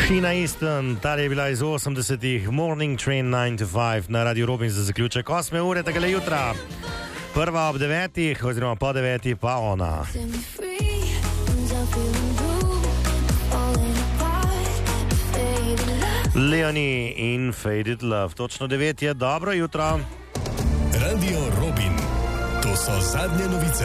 Sheena Easton, ta je bila iz 80-ih, Morning Train 9 to 5 na Radio Robin za zaključek 8 ure takele jutra. Prva ob 9, oziroma po 9, pa ona. Leonie in Faded Love. Točno 9 je, dobro jutro. Radio Robin, to so zadnje novice.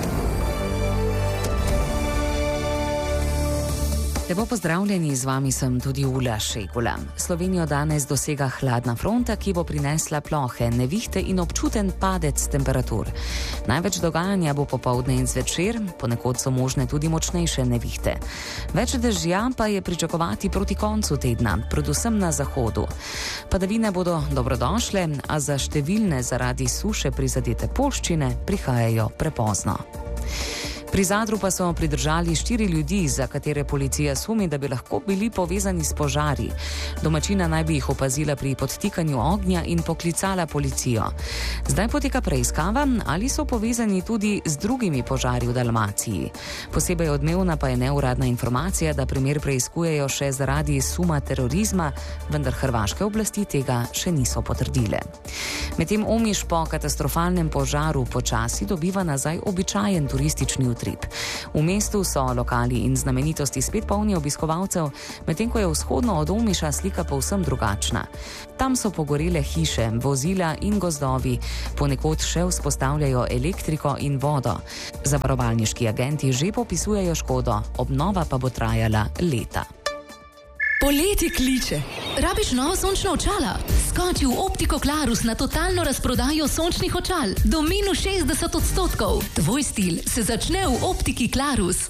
Lepo pozdravljeni, z vami sem tudi Ula Šegula. Slovenijo danes dosega hladna fronta, ki bo prinesla plohe, nevihte in občuten padec temperatur. Največ dogajanja bo popoldne in zvečer, ponekod so možne tudi močnejše nevihte. Več dežja pa je pričakovati proti koncu tedna, predvsem na zahodu. Padavine bodo dobrodošle, a za številne zaradi suše prizadete poljščine prihajajo prepozno. Pri Zadru pa so pridržali 4 ljudi, za katere policija sumi, da bi lahko bili povezani s požari. Domačina naj bi jih opazila pri podtikanju ognja in poklicala policijo. Zdaj poteka preiskava, ali so povezani tudi z drugimi požari v Dalmaciji. Posebej odmevna pa je neuradna informacija, da primer preiskujejo še zaradi suma terorizma, vendar hrvaške oblasti tega še niso potrdile. Medtem Omiš po katastrofalnem požaru počasi dobiva nazaj običajen turistični utrip. V mestu so lokali in znamenitosti spet polni obiskovalcev, medtem ko je vzhodno od Omiša slika povsem drugačna. Tam so pogorele hiše, vozila in gozdovi, ponekod še vzpostavljajo elektriko in vodo. Zavarovalniški agenti že popisujejo škodo, obnova pa bo trajala leta. Poletje kliče. Rabiš novo sončna očala? Skoči v Optiko Klarus na totalno razprodajo sončnih očal. Do minus 60%. Tvoj stil se začne v Optiki Klarus.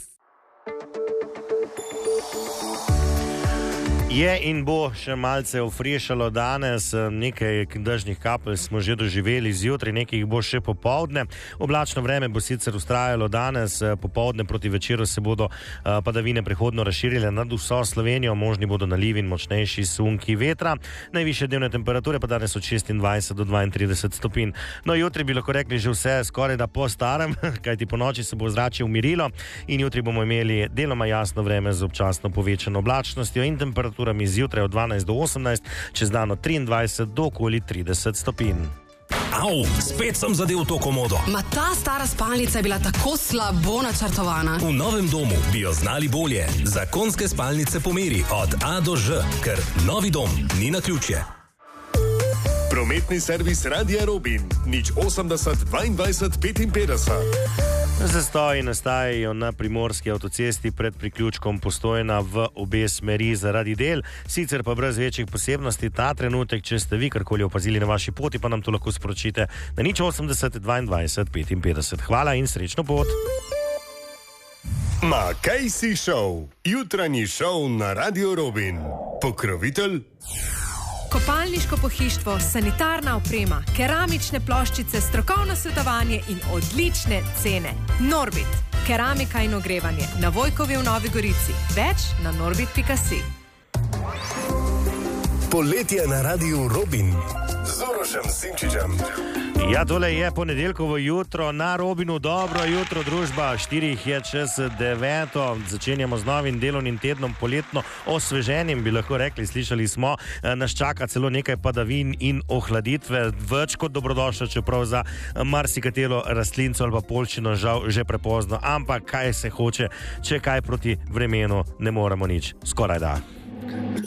Je in bo še malce ofrešalo danes, nekaj dežnih kapelj smo že doživeli zjutraj, nekaj jih bo še popoldne. Oblačno vreme bo sicer vztrajalo danes, popoldne proti večeru se bodo padavine prehodno razširile nad vso Slovenijo, možni bodo nalivi in močnejši sunki vetra. Najvišje dnevne temperature pa danes od 26 do 32 stopinj. No, jutri bi lahko rekli že vse skoraj da po starem, kajti po noči se bo zrače umirilo in jutri bomo imeli deloma jasno vreme z občasno povečano oblačnostjo in temperaturami zjutraj od 12 do 18, čez dan od 23 do okoli 30 stopinj. Au, spet sem zadev to komodo. Ma ta stara spalnica je bila tako slabo načrtovana. V novem domu bi jo znali bolje. Zakonske spalnice po meri od A do Ž, ker novi dom ni naključje. Prometni servis Radia Robin, 080 22 55. Zastoji nastajajo na primorski avtocesti pred priključkom Postojna v obe smeri zaradi del, sicer pa brez večjih posebnosti ta trenutek, če ste vi karkoli opazili na vaši poti, pa nam to lahko sporočite na 080 22 55. Hvala in srečno pot. Makejsi Show, jutranji šov na Radio Robin. Pokrovitelj Kopalniško pohištvo, sanitarna oprema, keramične ploščice, strokovno svetovanje in odlične cene. Norbit, keramika in ogrevanje, na Vojkovi v Novi Gorici. Več na norbit.si. Poletje na Radio Robin z Urošem Simčičem. Ja, tole je ponedeljkovo jutro na Robinu. Dobro jutro, družba. 4 je čez 9. Začenjamo z novim delovnim tednom, poletno osveženjem, bi lahko rekli. Slišali smo, nas čaka celo nekaj padavin in ohladitve. Več kot dobrodošlo, čeprav za marsikatero rastlinco ali pa poljščino žal že prepozno. Ampak kaj se hoče, če kaj proti vremenu ne moremo nič. Skoraj da.